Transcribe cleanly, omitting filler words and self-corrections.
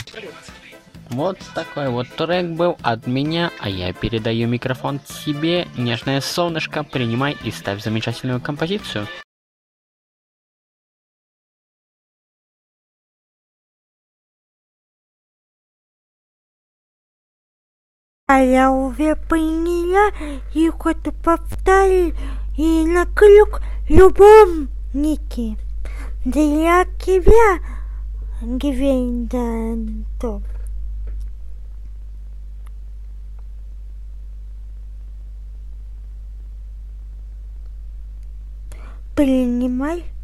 Вот такой вот трек был от меня, а я передаю микрофон тебе, нежное солнышко, принимай и ставь замечательную композицию. А я уже приняла и хочу повторить и на крюк любовники для тебя, Гвиндантов. Принимай.